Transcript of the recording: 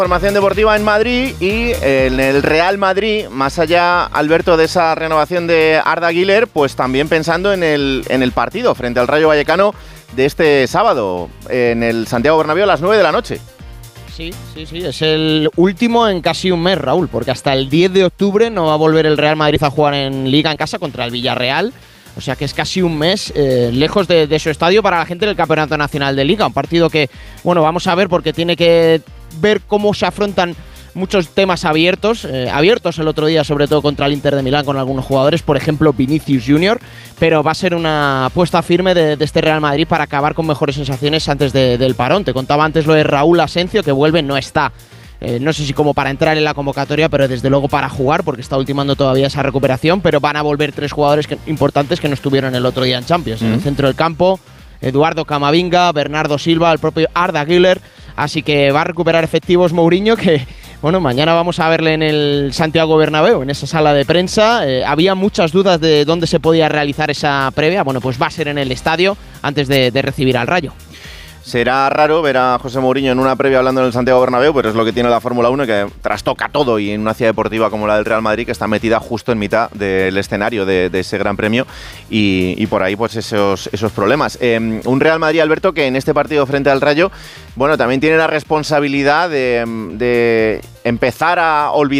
Información deportiva en Madrid y en el Real Madrid, más allá, Alberto, de esa renovación de Arda Güler, pues también pensando en el partido frente al Rayo Vallecano de este sábado en el Santiago Bernabéu a las 9 de la noche. Sí, es el último en casi un mes, Raúl, porque hasta el 10 de octubre no va a volver el Real Madrid a jugar en Liga en casa contra el Villarreal. O sea que es casi un mes lejos de su estadio para la gente del Campeonato Nacional de Liga. Un partido que, bueno, vamos a ver porque tiene que ver cómo se afrontan muchos temas abiertos el otro día, sobre todo contra el Inter de Milán con algunos jugadores, por ejemplo Vinicius Junior, pero va a ser una apuesta firme de este Real Madrid para acabar con mejores sensaciones antes del parón. Te contaba antes lo de Raúl Asencio, que vuelve, no está. No sé si como para entrar en la convocatoria, pero desde luego para jugar, porque está ultimando todavía esa recuperación, pero van a volver 3 jugadores importantes que no estuvieron el otro día en Champions. En el centro del campo, Eduardo Camavinga, Bernardo Silva, el propio Arda Güler, así que va a recuperar efectivos Mourinho, que bueno, mañana vamos a verle en el Santiago Bernabéu, en esa sala de prensa. Había muchas dudas de dónde se podía realizar esa previa, bueno, pues va a ser en el estadio antes de recibir al Rayo. Será raro ver a José Mourinho en una previa hablando en el Santiago Bernabéu, pero es lo que tiene la Fórmula 1, que trastoca todo, y en una ciudad deportiva como la del Real Madrid, que está metida justo en mitad del escenario de ese Gran Premio, y por ahí pues esos problemas. Un Real Madrid, Alberto, que en este partido frente al Rayo, bueno, también tiene la responsabilidad de empezar a olvidar